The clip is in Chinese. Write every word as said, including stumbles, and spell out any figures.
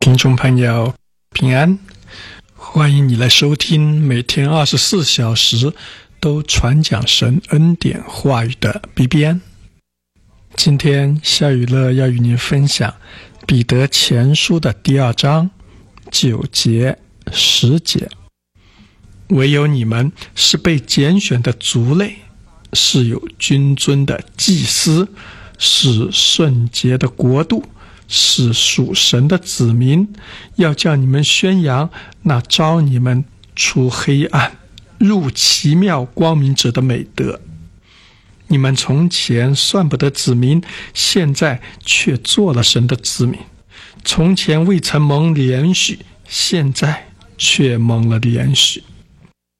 听众朋友平安，欢迎你来收听每天二十四小时都传讲神恩典话语的 B B N。 今天夏雨乐要与您分享彼得前书的第二章九节十节，唯有你们是被拣选的族类，是有君尊的祭司，是圣洁的国度，是属神的子民，要叫你们宣扬那召你们出黑暗入奇妙光明者的美德。你们从前算不得子民，现在却做了神的子民；从前未曾蒙连续，现在却蒙了连续。